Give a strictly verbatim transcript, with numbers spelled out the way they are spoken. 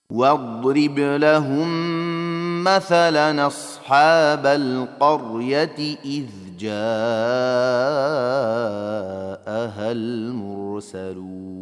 واضرب لهم مثلا أصحاب القرية إذ جاءها المرسلون